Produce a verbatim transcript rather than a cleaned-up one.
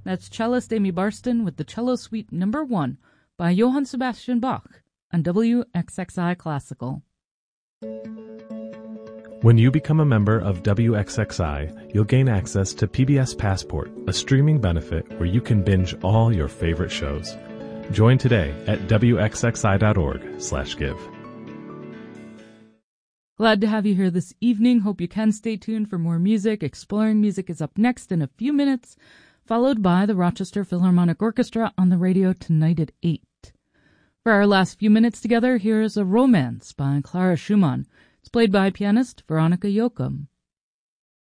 That's cellist Amy Barston with the Cello Suite Number One by Johann Sebastian Bach on W X X I Classical. When you become a member of W X X I, you'll gain access to P B S Passport, a streaming benefit where you can binge all your favorite shows. Join today at W X X I dot org slash give. Glad to have you here this evening. Hope you can stay tuned for more music. Exploring Music is up next in a few minutes, followed by the Rochester Philharmonic Orchestra on the radio tonight at eight. For our last few minutes together, here is a Romance by Clara Schumann. It's played by pianist Veronica Yoakum.